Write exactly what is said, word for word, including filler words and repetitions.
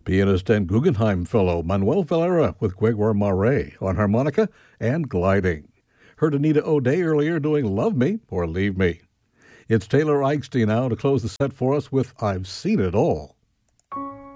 Pianist and Guggenheim Fellow Manuel Valera with Gregor Mare on harmonica and gliding. Heard Anita O'Day earlier doing Love Me or Leave Me. It's Taylor Eichstein now to close the set for us with I've Seen It All.